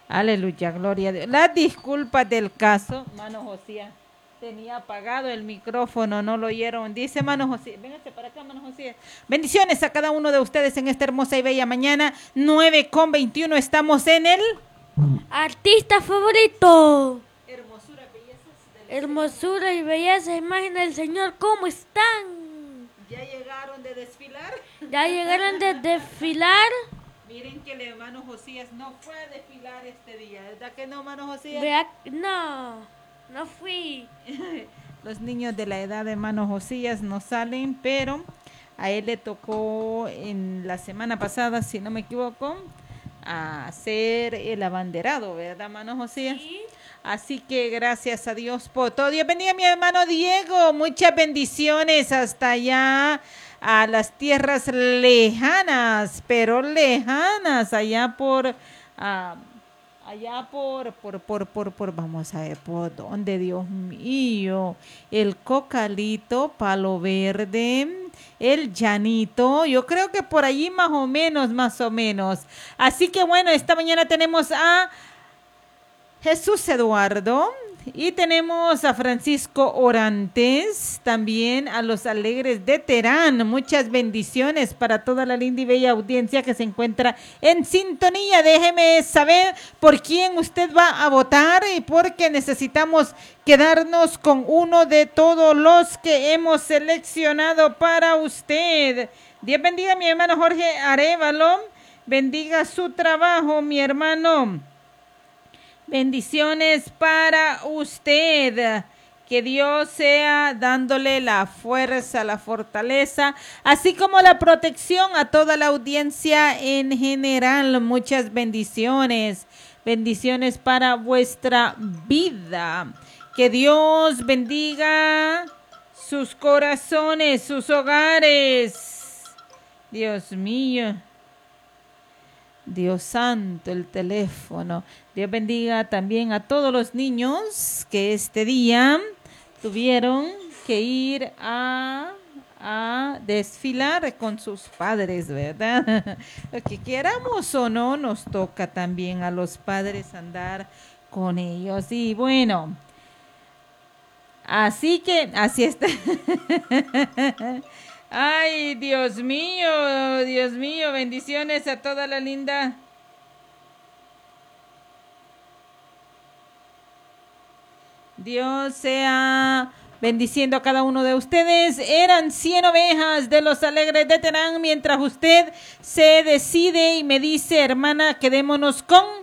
Aleluya, gloria a Dios. Las disculpas del caso, mano Josía. Tenía apagado el micrófono, no lo oyeron. Dice mano José, véngase para acá, mano José. Bendiciones a cada uno de ustedes en esta hermosa y bella mañana. 9:21, estamos en el Artista favorito. Hermosura, bellezas Hermosura y belleza, imagen del Señor, ¿cómo están? ¿Ya llegaron de desfilar? ¿Ya llegaron de desfilar? Miren que el hermano Josías no fue a desfilar este día, ¿verdad que no, mano Josías? Vea, no fui. Los niños de la edad de hermano Josías no salen, pero a él le tocó en la semana pasada, si no me equivoco, a hacer el abanderado, ¿verdad, hermano Josías? Sí. Así que gracias a Dios por todo. Dios bendiga a mi hermano Diego. Muchas bendiciones hasta allá a las tierras lejanas, pero lejanas, vamos a ver, por dónde, Dios mío, el Cocalito, Palo Verde, el Llanito, yo creo que por allí más o menos. Así que bueno, esta mañana tenemos a Jesús Eduardo y tenemos a Francisco Orantes, también a los Alegres de Terán. Muchas bendiciones para toda la linda y bella audiencia que se encuentra en sintonía. Déjeme saber por quién usted va a votar y porque necesitamos quedarnos con uno de todos los que hemos seleccionado para usted. Dios bendiga a mi hermano Jorge Arévalo, bendiga su trabajo, mi hermano. Bendiciones para usted. Que Dios sea dándole la fuerza, la fortaleza, así como la protección a toda la audiencia en general. Muchas bendiciones. Bendiciones para vuestra vida. Que Dios bendiga sus corazones, sus hogares. Dios mío. Dios santo, el teléfono. Dios bendiga también a todos los niños que este día tuvieron que ir a desfilar con sus padres, ¿verdad? Lo que queramos o no, nos toca también a los padres andar con ellos. Y bueno, así que, así está. Ay, Dios mío, bendiciones a toda la linda. Dios sea bendiciendo a cada uno de ustedes. Eran 100 ovejas de los Alegres de Terán. Mientras usted se decide y me dice, hermana, quedémonos con